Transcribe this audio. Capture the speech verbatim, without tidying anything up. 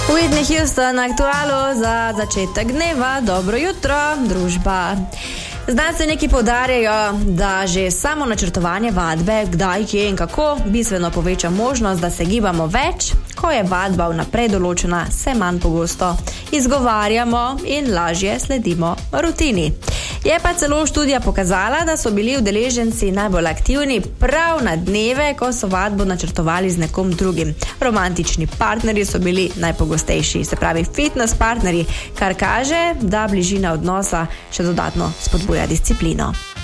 Whitney Houston na Aktualu za začetek dneva. Dobro jutro, družba. Znanstveniki poudarjajo, da že samo načrtovanje vadbe, kdaj, kje in kako, bistveno poveča možnost, da se gibamo več, ko je vadba vnaprej določena, se manj pogosto izgovarjamo in lažje sledimo rutini. Je pa celo študija pokazala, da so bili udeleženci najbolj aktivni prav na dneve, ko so vadbo načrtovali z nekom drugim. Romantični partnerji so bili najpogostejši, se pravi fitness partnerji, kar kaže, da bližina odnosa še dodatno spodbuja disciplino.